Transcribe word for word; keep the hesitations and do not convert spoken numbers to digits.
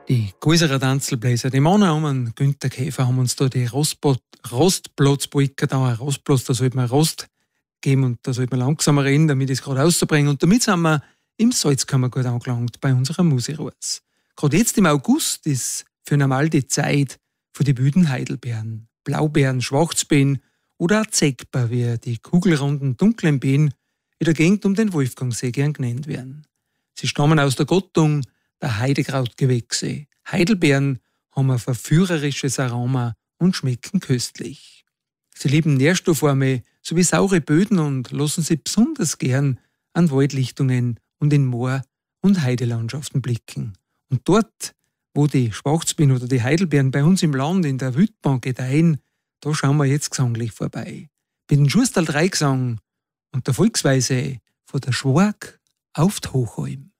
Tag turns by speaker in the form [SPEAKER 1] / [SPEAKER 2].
[SPEAKER 1] Die größeren Tanzelbläser, die Männer um einen Günther Käfer, haben uns da die Rostpot- Rostplatzbrücke da, ein Rostplatz, da sollte man Rost geben und da sollte man langsamer reden, damit ich es gerade rauszubringen. Und damit sind wir im Salzkammergut angelangt bei unserer Musikruhe. Gerade jetzt im August ist für normal die Zeit für die wilden Heidelbeeren, Blaubeeren, Schwarzbeeren oder auch Zeckber, wie die kugelrunden, dunklen Beeren in der Gegend um den Wolfgangsee gern genannt werden. Sie stammen aus der Gattung der Heidekrautgewächse. Heidelbeeren haben ein verführerisches Aroma und schmecken köstlich. Sie lieben nährstoffarme sowie saure Böden und lassen sich besonders gern an Waldlichtungen und in Moor- und Heidelandschaften blicken. Und dort, wo die Schwarzbeeren oder die Heidelbeeren bei uns im Land in der Wildbahn gedeihen, da schauen wir jetzt gesanglich vorbei. Mit dem Schustal Dreigesang und der Volksweise von der Schwark auf die Hochalm.